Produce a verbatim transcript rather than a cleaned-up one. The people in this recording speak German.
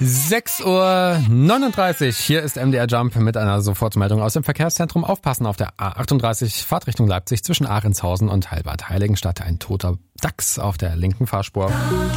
sechs Uhr neununddreißig, hier ist M D R Jump mit einer Sofortmeldung aus dem Verkehrszentrum. Aufpassen auf der A achtunddreißig, Fahrtrichtung Leipzig zwischen Ahrentshausen und Heilbad Heiligenstadt. Ein toter Dachs auf der linken Fahrspur.